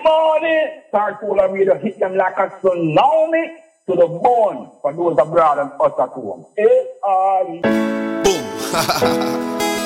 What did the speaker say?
morning. Tartola Radio hit them like a tsunami to the bone for those abroad and us at home. Boom.